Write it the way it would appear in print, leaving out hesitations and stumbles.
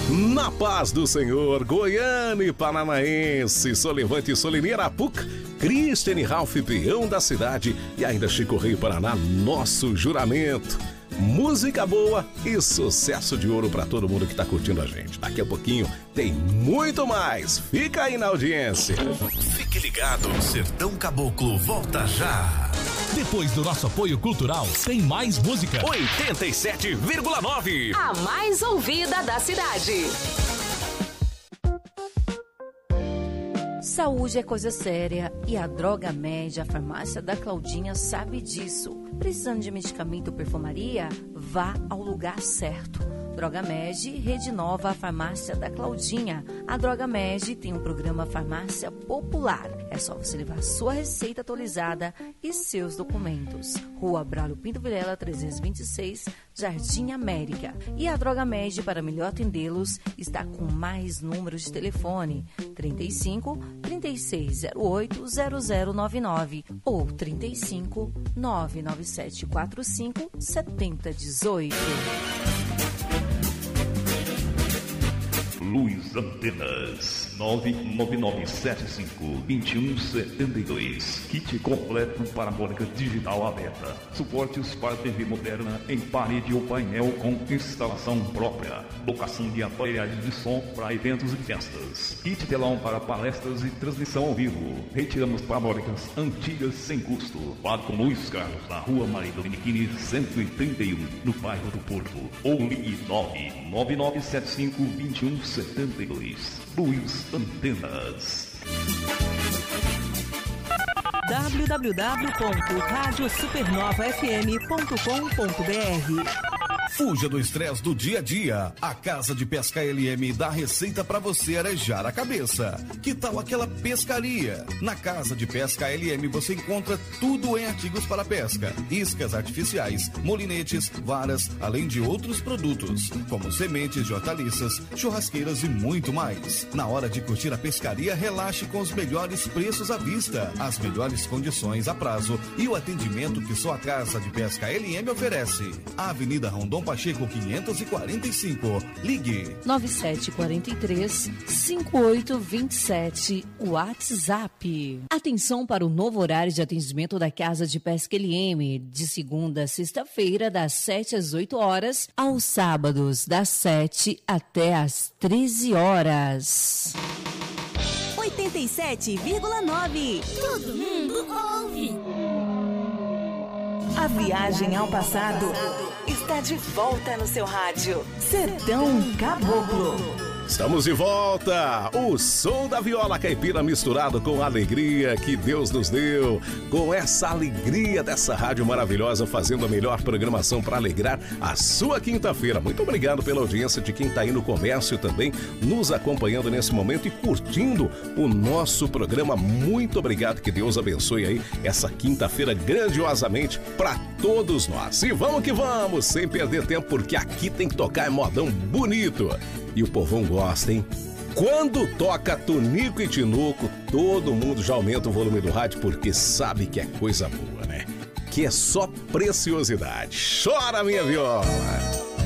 Na paz do Senhor, Goiânia e Paranaense, Solevante e Soline Arapuca, Cristiane Ralph, peão da cidade, e ainda Chico Rei Paraná, nosso juramento. Música boa e sucesso de ouro para todo mundo que tá curtindo a gente. Daqui a pouquinho tem muito mais. Fica aí na audiência. Fique ligado, Sertão Caboclo volta já. Depois do nosso apoio cultural, tem mais música. 87,9. A mais ouvida da cidade. Saúde é coisa séria e a Droga Med, a farmácia da Claudinha, sabe disso. Precisando de medicamento ou perfumaria? Vá ao lugar certo. Droga Med, Rede Nova, a farmácia da Claudinha. A Droga Med tem um programa Farmácia Popular. É só você levar sua receita atualizada e seus documentos. Rua Braulio Pinto Vilela, 326, Jardim América. E a Droga Med, para melhor atendê-los, está com mais números de telefone: 35 3608 0099 ou 35 99745 7018. Luz Antenas 99975-2172. Kit completo parabólica digital aberta. Suportes para TV moderna em parede ou painel com instalação própria. Locação de aparelhagem de som para eventos e festas. Kit telão para palestras e transmissão ao vivo. Retiramos parabólicas antigas sem custo. Fale com Luiz Carlos na Rua Maria Dominiquini 131, no bairro do Porto. Ou ligue 99975-2172. Luz Antenas. www.radiosupernovafm.com.br. Fuja do estresse do dia a dia. A Casa de Pesca LM dá receita para você arejar a cabeça. Que tal aquela pescaria? Na Casa de Pesca LM você encontra tudo em artigos para pesca: iscas artificiais, molinetes, varas, além de outros produtos, como sementes de hortaliças, churrasqueiras e muito mais. Na hora de curtir a pescaria, relaxe com os melhores preços à vista, as melhores condições a prazo e o atendimento que só a Casa de Pesca LM oferece. A Avenida Rondon Pacheco 545. Ligue 9743-5827. WhatsApp. Atenção para o novo horário de atendimento da Casa de Pesca LM, de segunda a sexta-feira, das 7 às 8 horas, aos sábados, das 7 até às 13 horas. 87,9. Todo mundo ouve. A viagem ao passado está de volta no seu rádio. Sertão Caboclo. Estamos de volta! O som da viola caipira misturado com a alegria que Deus nos deu. Com essa alegria dessa rádio maravilhosa, fazendo a melhor programação para alegrar a sua quinta-feira. Muito obrigado pela audiência de quem está aí no comércio também, nos acompanhando nesse momento e curtindo o nosso programa. Muito obrigado, que Deus abençoe aí essa quinta-feira grandiosamente para todos nós. E vamos que vamos, sem perder tempo, porque aqui tem que tocar modão bonito. E o povão gosta, hein? Quando toca Tunico e Tinoco, todo mundo já aumenta o volume do rádio, porque sabe que é coisa boa, né? Que é só preciosidade. Chora, minha viola!